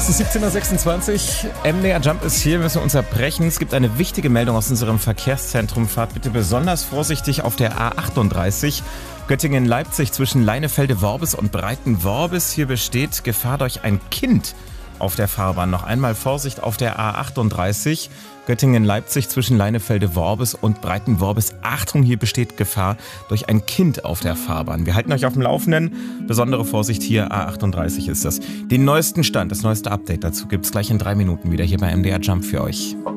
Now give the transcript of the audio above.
Es ist 17.26 Uhr, MDR Jump ist hier, wir müssen uns erbrechen. Es gibt eine wichtige Meldung aus unserem Verkehrszentrum. Fahrt bitte besonders vorsichtig auf der A38 Göttingen-Leipzig zwischen Leinefelde-Worbis und Breitenworbis. Hier besteht Gefahr durch ein Kind auf der Fahrbahn. Noch einmal Vorsicht auf der A38 Göttingen-Leipzig zwischen Leinefelde-Worbis und Breitenworbis. Achtung, hier besteht Gefahr durch ein Kind auf der Fahrbahn. Wir halten euch auf dem Laufenden. Besondere Vorsicht hier, A38 ist das. Den neuesten Stand, das neueste Update dazu gibt's gleich in 3 Minuten wieder hier bei MDR Jump für euch.